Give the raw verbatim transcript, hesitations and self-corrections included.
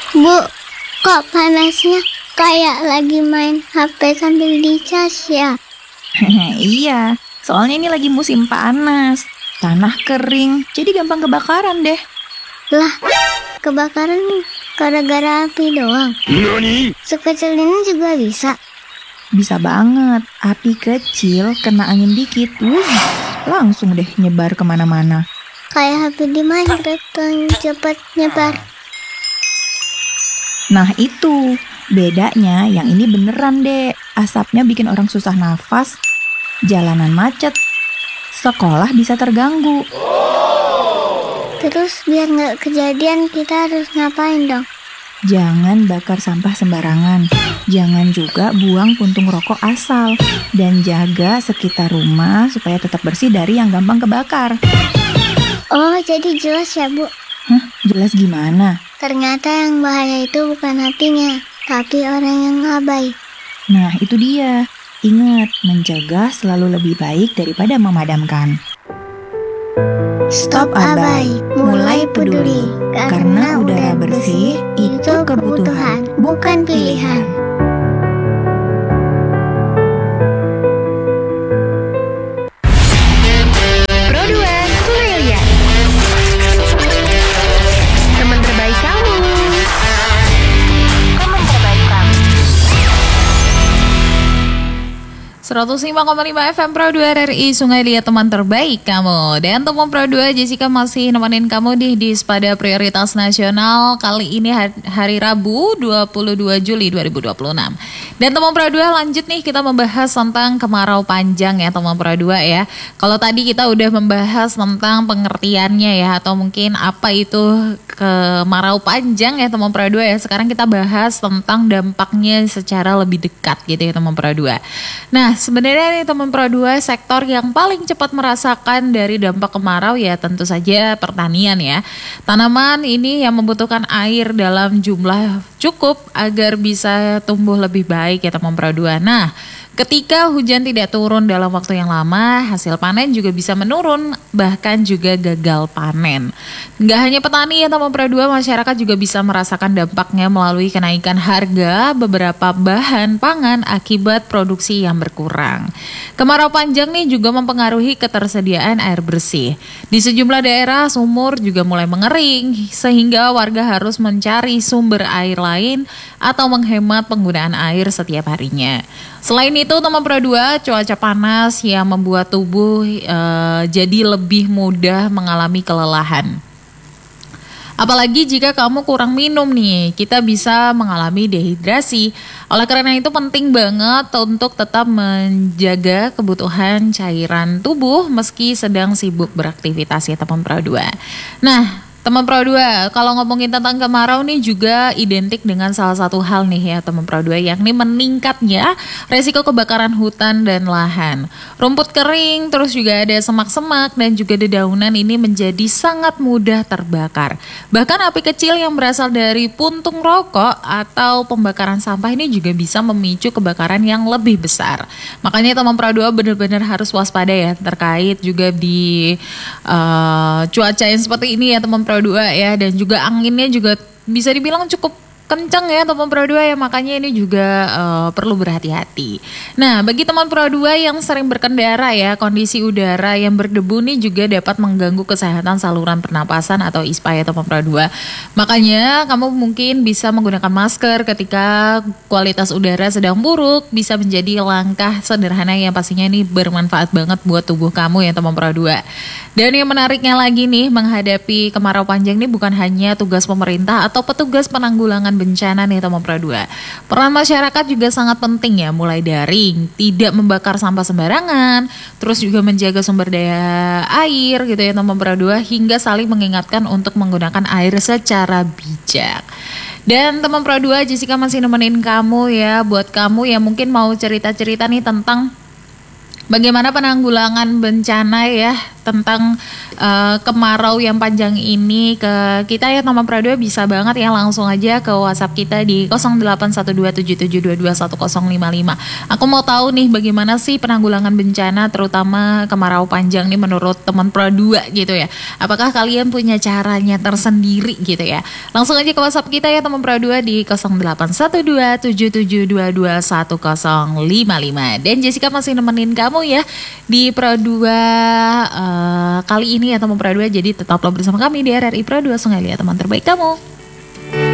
Bu, kok panasnya kayak lagi main H P sambil dicas ya? Iya, soalnya ini lagi musim panas. Tanah kering, jadi gampang kebakaran deh. Lah, kebakaran gara-gara api doang? Nani? Sekecil ini juga bisa? Bisa banget, api kecil kena angin dikit, wuh, langsung deh nyebar kemana-mana. Kayak api di Minecraft yang cepat nyebar. Nah itu, bedanya yang ini beneran deh. Asapnya bikin orang susah nafas, jalanan macet, sekolah bisa terganggu. Terus biar nggak kejadian kita harus ngapain dong? Jangan bakar sampah sembarangan. Jangan juga buang puntung rokok asal. Dan jaga sekitar rumah supaya tetap bersih dari yang gampang kebakar. Oh, jadi jelas ya, Bu? Hah? Jelas gimana? Ternyata yang bahaya itu bukan apinya, tapi orang yang abai. Nah, itu dia. Ingat, mencegah selalu lebih baik daripada memadamkan. Stop abai, mulai peduli. Karena udara bersih itu kebutuhan, bukan pilihan. Pro dua Surelia, teman terbaik kamu. Teman terbaik kamu. seratus lima koma lima F M Pro dua R I Sungai Liat, teman terbaik kamu. Dan teman Pro dua, Jessica masih nemenin kamu di Dispada Prioritas Nasional. Kali ini hari Rabu dua puluh dua Juli dua ribu dua puluh enam. Dan teman Pro dua, lanjut nih kita membahas tentang kemarau panjang ya teman Pro dua ya. Kalau tadi kita udah membahas tentang pengertiannya ya, atau mungkin apa itu kemarau panjang ya teman Pro dua ya. Sekarang kita bahas tentang dampaknya secara lebih dekat gitu ya teman Pro dua. Nah, sebenarnya nih teman Pro dua, sektor yang paling cepat merasakan dari dampak kemarau ya tentu saja pertanian ya. Tanaman ini yang membutuhkan air dalam jumlah cukup agar bisa tumbuh lebih baik ya teman Pro dua. Nah, ketika hujan tidak turun dalam waktu yang lama, hasil panen juga bisa menurun, bahkan juga gagal panen. Nggak hanya petani ya teman Pro dua, masyarakat juga bisa merasakan dampaknya melalui kenaikan harga beberapa bahan pangan akibat produksi yang berkurang. Kemarau panjang nih juga mempengaruhi ketersediaan air bersih. Di sejumlah daerah sumur juga mulai mengering, sehingga warga harus mencari sumber air lain atau menghemat penggunaan air setiap harinya. Selain itu teman Pro dua, cuaca panas yang membuat tubuh e, jadi lebih mudah mengalami kelelahan. Apalagi jika kamu kurang minum nih, kita bisa mengalami dehidrasi. Oleh karena itu penting banget untuk tetap menjaga kebutuhan cairan tubuh meski sedang sibuk beraktivitas ya teman Pro dua. Nah, teman Pro dua, kalau ngomongin tentang kemarau nih juga identik dengan salah satu hal nih ya teman Pro dua, yakni meningkatnya resiko kebakaran hutan dan lahan. Rumput kering, terus juga ada semak-semak dan juga dedaunan ini menjadi sangat mudah terbakar. Bahkan api kecil yang berasal dari puntung rokok atau pembakaran sampah ini juga bisa memicu kebakaran yang lebih besar. Makanya teman Pro dua benar-benar harus waspada ya terkait juga di uh, cuaca yang seperti ini ya teman Pro dua ya, dan juga anginnya juga bisa dibilang cukup kencang ya teman Pro dua ya, makanya ini juga uh, perlu berhati-hati. Nah, bagi teman Pro dua yang sering berkendara ya, kondisi udara yang berdebu nih juga dapat mengganggu kesehatan saluran pernapasan atau I S P A ya teman Pro dua. Makanya kamu mungkin bisa menggunakan masker ketika kualitas udara sedang buruk, bisa menjadi langkah sederhana yang pastinya ini bermanfaat banget buat tubuh kamu ya teman Pro dua. Dan yang menariknya lagi nih, menghadapi kemarau panjang ini bukan hanya tugas pemerintah atau petugas penanggulangan bencana nih teman Pro dua. Peran masyarakat juga sangat penting ya, mulai dari tidak membakar sampah sembarangan, terus juga menjaga sumber daya air gitu ya teman Pro dua, hingga saling mengingatkan untuk menggunakan air secara bijak. Dan teman Pro dua, Jessica masih nemenin kamu ya, buat kamu yang mungkin mau cerita-cerita nih tentang bagaimana penanggulangan bencana ya tentang uh, kemarau yang panjang ini ke kita ya teman Pro dua, bisa banget ya langsung aja ke WhatsApp kita di nol delapan satu dua tujuh tujuh dua dua satu nol lima lima. Aku mau tahu nih bagaimana sih penanggulangan bencana terutama kemarau panjang nih menurut teman Pro dua gitu ya. Apakah kalian punya caranya tersendiri gitu ya? Langsung aja ke WhatsApp kita ya teman Pro dua di nol delapan satu dua tujuh tujuh dua dua satu nol lima lima. Dan Jessica masih nemenin kamu ya di Pro dua uh, kali ini ya teman Pro dua. Jadi tetaplah bersama kami di R R I Pro dua Sungai Liat, teman terbaik kamu.